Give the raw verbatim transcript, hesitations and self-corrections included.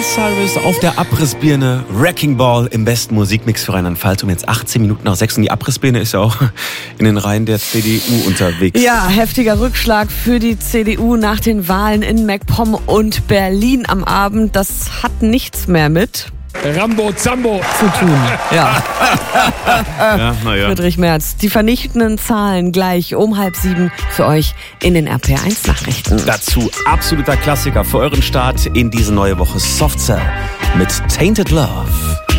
Cyrus auf der Abrissbirne, Wrecking Ball im besten Musikmix für Rheinland-Pfalz. Um jetzt achtzehn Minuten nach sechs. Und die Abrissbirne ist ja auch in den Reihen der C D U unterwegs. Ja, heftiger Rückschlag für die C D U nach den Wahlen in MacPom und Berlin am Abend. Das hat nichts mehr mit Rambo Zambo zu tun. Ja. Ja, na ja. Friedrich Merz. Die vernichtenden Zahlen gleich um halb sieben für euch in den R P R eins Nachrichten. Dazu absoluter Klassiker für euren Start in diese neue Woche. Soft Cell mit Tainted Love.